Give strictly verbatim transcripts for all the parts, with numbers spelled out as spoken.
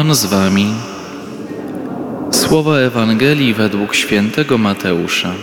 Pan z wami. Słowa Ewangelii według świętego Mateusza.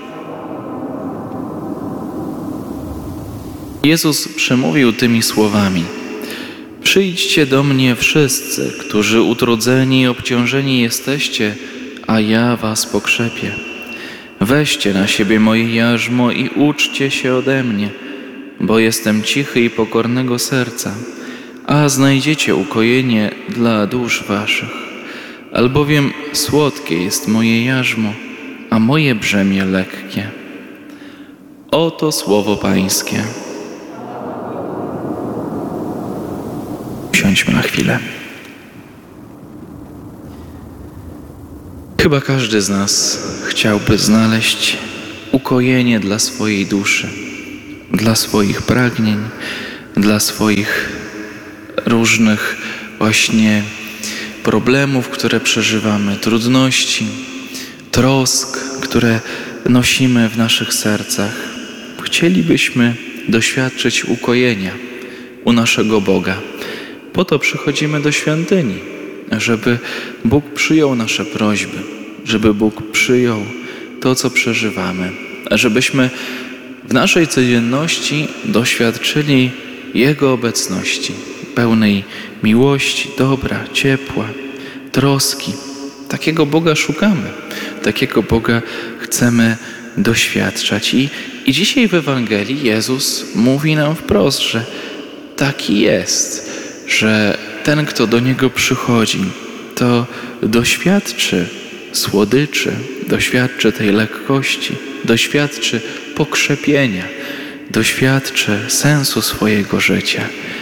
Jezus przemówił tymi słowami: Przyjdźcie do mnie wszyscy, którzy utrudzeni i obciążeni jesteście, a ja was pokrzepię. Weźcie na siebie moje jarzmo i uczcie się ode mnie, bo jestem cichy i pokornego serca, a znajdziecie ukojenie dla dusz waszych. Albowiem słodkie jest moje jarzmo, a moje brzemię lekkie. Oto słowo Pańskie. Siądźmy na chwilę. Chyba każdy z nas chciałby znaleźć ukojenie dla swojej duszy, dla swoich pragnień, dla swoich różnych właśnie problemów, które przeżywamy, trudności, trosk, które nosimy w naszych sercach. Chcielibyśmy doświadczyć ukojenia u naszego Boga. Po to przychodzimy do świątyni, żeby Bóg przyjął nasze prośby, żeby Bóg przyjął to, co przeżywamy, żebyśmy w naszej codzienności doświadczyli Jego obecności, pełnej miłości, dobra, ciepła, troski. Takiego Boga szukamy, takiego Boga chcemy doświadczać. I, i dzisiaj w Ewangelii Jezus mówi nam wprost, że taki jest, że ten, kto do Niego przychodzi, to doświadczy słodyczy, doświadczy tej lekkości, doświadczy pokrzepienia, doświadczy sensu swojego życia,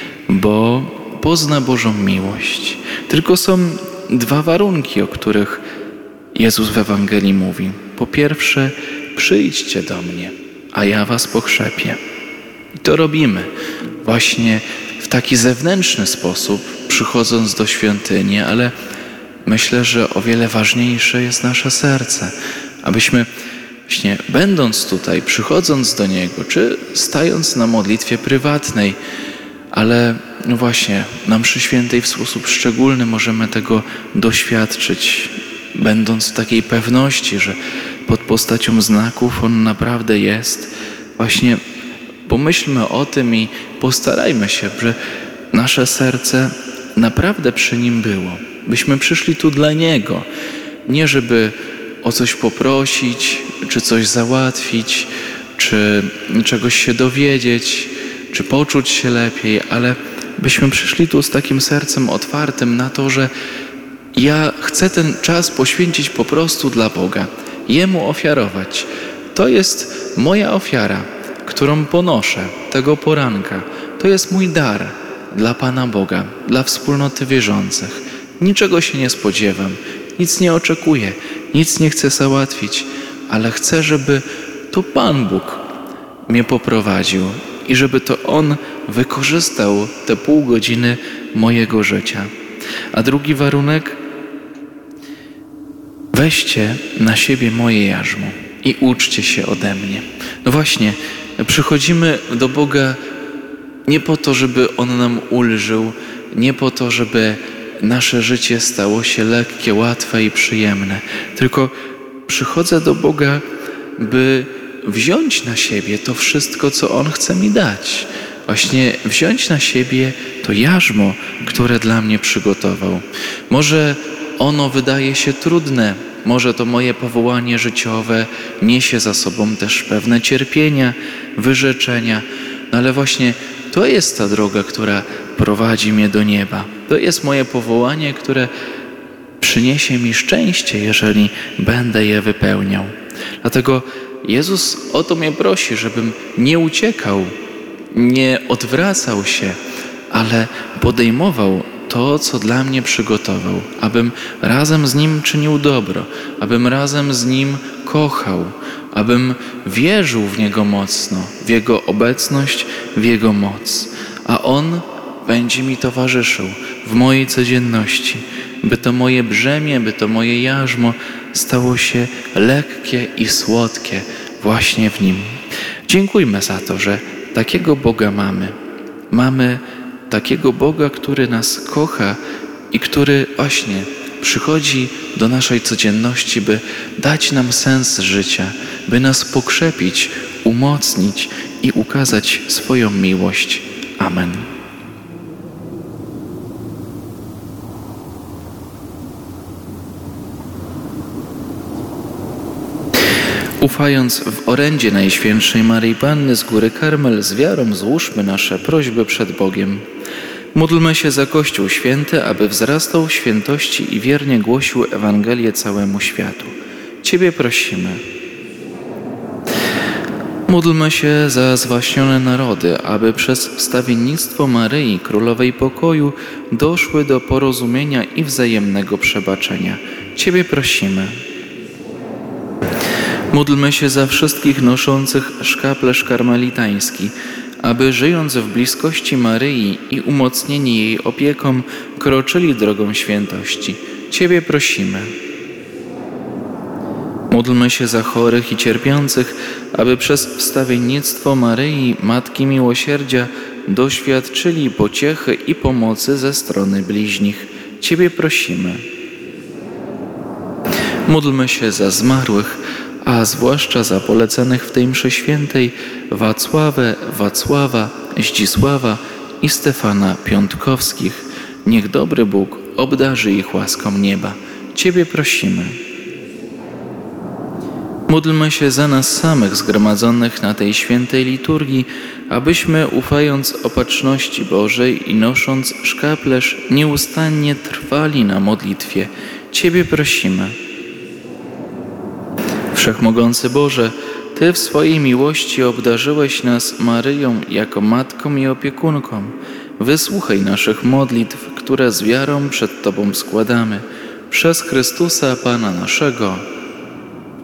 bo pozna Bożą miłość. Tylko są dwa warunki, o których Jezus w Ewangelii mówi. Po pierwsze, przyjdźcie do mnie, a ja was pokrzepię. I to robimy właśnie w taki zewnętrzny sposób, przychodząc do świątyni, ale myślę, że o wiele ważniejsze jest nasze serce, abyśmy właśnie będąc tutaj, przychodząc do Niego, czy stając na modlitwie prywatnej, ale no właśnie na mszy świętej w sposób szczególny możemy tego doświadczyć, będąc w takiej pewności, że pod postacią znaków On naprawdę jest. Właśnie pomyślmy o tym i postarajmy się, by nasze serce naprawdę przy Nim było. Byśmy przyszli tu dla Niego, nie żeby o coś poprosić, czy coś załatwić, czy czegoś się dowiedzieć, czy poczuć się lepiej, ale byśmy przyszli tu z takim sercem otwartym na to, że ja chcę ten czas poświęcić po prostu dla Boga, Jemu ofiarować. To jest moja ofiara, którą ponoszę tego poranka. To jest mój dar dla Pana Boga, dla wspólnoty wierzących. Niczego się nie spodziewam, nic nie oczekuję, nic nie chcę załatwić, ale chcę, żeby to Pan Bóg mnie poprowadził i żeby to On wykorzystał te pół godziny mojego życia. A drugi warunek: weźcie na siebie moje jarzmo i uczcie się ode mnie. No właśnie, przychodzimy do Boga nie po to, żeby On nam ulżył, nie po to, żeby nasze życie stało się lekkie, łatwe i przyjemne, tylko przychodzę do Boga, by wziąć na siebie to wszystko, co On chce mi dać. Właśnie wziąć na siebie to jarzmo, które dla mnie przygotował. Może ono wydaje się trudne, może to moje powołanie życiowe niesie za sobą też pewne cierpienia, wyrzeczenia, no ale właśnie to jest ta droga, która prowadzi mnie do nieba. To jest moje powołanie, które przyniesie mi szczęście, jeżeli będę je wypełniał. Dlatego Jezus o to mnie prosi, żebym nie uciekał, nie odwracał się, ale podejmował to, co dla mnie przygotował, abym razem z Nim czynił dobro, abym razem z Nim kochał, abym wierzył w Niego mocno, w Jego obecność, w Jego moc. A On będzie mi towarzyszył w mojej codzienności, by to moje brzemię, by to moje jarzmo stało się lekkie i słodkie właśnie w Nim. Dziękujmy za to, że takiego Boga mamy. Mamy takiego Boga, który nas kocha i który właśnie przychodzi do naszej codzienności, by dać nam sens życia, by nas pokrzepić, umocnić i ukazać swoją miłość. Amen. Ufając w orędzie Najświętszej Maryi Panny z Góry Karmel, z wiarą złóżmy nasze prośby przed Bogiem. Módlmy się za Kościół Święty, aby wzrastał w świętości i wiernie głosił Ewangelię całemu światu. Ciebie prosimy. Módlmy się za zwaśnione narody, aby przez wstawiennictwo Maryi, Królowej Pokoju, doszły do porozumienia i wzajemnego przebaczenia. Ciebie prosimy. Módlmy się za wszystkich noszących szkaplerz karmelitański, aby żyjąc w bliskości Maryi i umocnieni jej opieką, kroczyli drogą świętości. Ciebie prosimy. Módlmy się za chorych i cierpiących, aby przez wstawiennictwo Maryi, Matki Miłosierdzia, doświadczyli pociechy i pomocy ze strony bliźnich. Ciebie prosimy. Módlmy się za zmarłych, a zwłaszcza za polecanych w tej mszy świętej Wacławę, Wacława, Zdzisława i Stefana Piątkowskich. Niech dobry Bóg obdarzy ich łaską nieba. Ciebie prosimy. Módlmy się za nas samych zgromadzonych na tej świętej liturgii, abyśmy, ufając opatrzności Bożej i nosząc szkaplerz, nieustannie trwali na modlitwie. Ciebie prosimy. Wszechmogący Boże, Ty w swojej miłości obdarzyłeś nas Maryją jako matką i opiekunką. Wysłuchaj naszych modlitw, które z wiarą przed Tobą składamy. Przez Chrystusa Pana naszego.